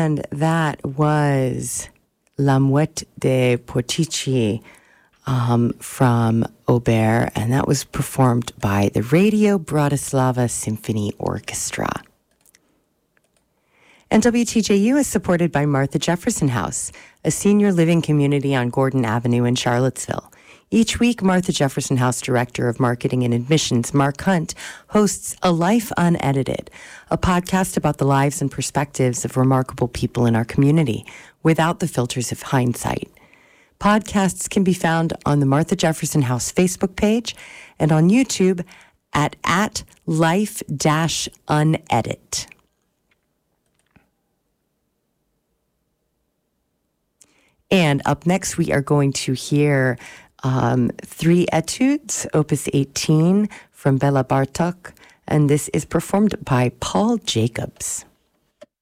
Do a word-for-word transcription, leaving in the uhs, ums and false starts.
And that was La Mouette de Portici um, from Aubert, and that was performed by the Radio Bratislava Symphony Orchestra. And W T J U is supported by Martha Jefferson House, a senior living community on Gordon Avenue in Charlottesville. Each week, Martha Jefferson House Director of Marketing and Admissions, Mark Hunt, hosts A Life Unedited, a podcast about the lives and perspectives of remarkable people in our community, without the filters of hindsight. Podcasts can be found on the Martha Jefferson House Facebook page and on YouTube at, at life-unedit. And up next, we are going to hear um, three etudes, Opus eighteen from Bela Bartok, and this is performed by Paul Jacobs.